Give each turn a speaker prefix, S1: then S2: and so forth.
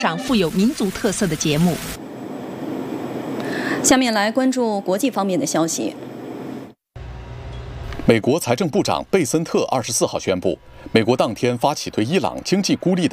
S1: 上富有民族特色的节目。
S2: 下面来关注国际方面的消息。
S3: 美国财政部长贝森特24号宣布，美国当天发起对伊朗经济孤立的